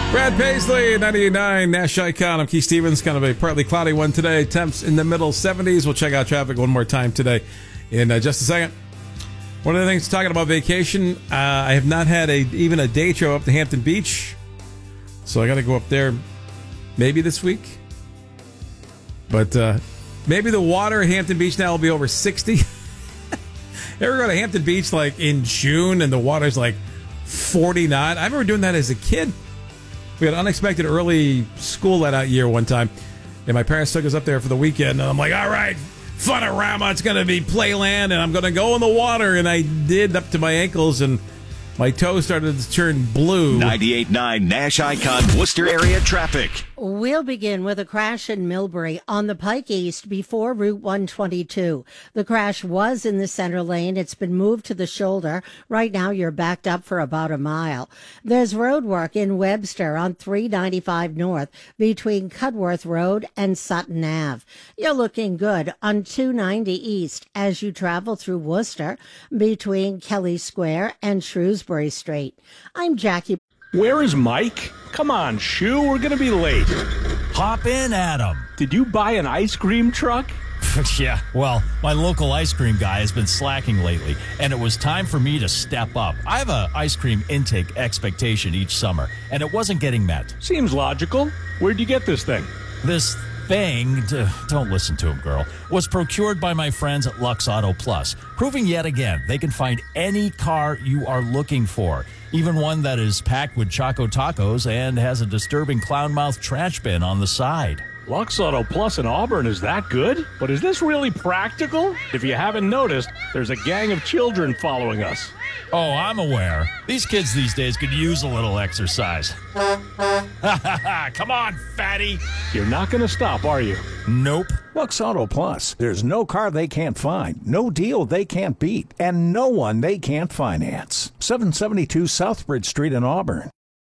Brad Paisley, 98.9 Nash Icon. I'm Keith Stevens. Kind of a partly cloudy one today. Temps in the middle 70s. We'll check out traffic one more time today in just a second. One of the things talking about vacation, I have not had even a day trip up to Hampton Beach. So I got to go up there maybe this week. But maybe the water at Hampton Beach now will be over 60. Ever go to Hampton Beach like in June and the water's like 49? I remember doing that as a kid. We had unexpected early school let out year one time, and my parents took us up there for the weekend, and I'm like, all right, Funorama, it's going to be Playland, and I'm going to go in the water, and I did up to my ankles, and my toes started to turn blue. 98.9 Nash Icon Worcester area traffic. We'll begin with a crash in Millbury on the Pike East before Route 122. The crash was in the center lane. It's been moved to the shoulder. Right now, you're backed up for about a mile. There's road work in Webster on 395 North between Cudworth Road and Sutton Ave. You're looking good on 290 East as you travel through Worcester between Kelly Square and Shrewsbury Street. I'm Jackie. Where is Mike? Come on, Shoo, we're going to be late. Hop in, Adam. Did you buy an ice cream truck? Yeah, well, my local ice cream guy has been slacking lately, and it was time for me to step up. I have an ice cream intake expectation each summer, and it wasn't getting met. Seems logical. Where'd you get this thing? This thing, don't listen to him, girl, was procured by my friends at Lux Auto Plus, proving yet again they can find any car you are looking for, even one that is packed with Choco Tacos and has a disturbing clown mouth trash bin on the side. Lux Auto Plus in Auburn is that good? But is this really practical? If you haven't noticed, there's a gang of children following us. Oh, I'm aware. These kids these days could use a little exercise. Come on, fatty. You're not going to stop, are you? Nope. Lux Auto Plus. There's no car they can't find, no deal they can't beat, and no one they can't finance. 772 Southbridge Street in Auburn.